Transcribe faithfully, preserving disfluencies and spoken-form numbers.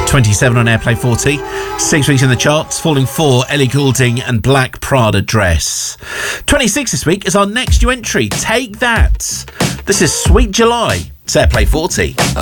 twenty-seven on Airplay forty. Six weeks in the charts, falling four, Ellie Goulding and Black Prada Dress. twenty-six this week is our next new entry, Take That. This is Sweet July. It's Airplay forty.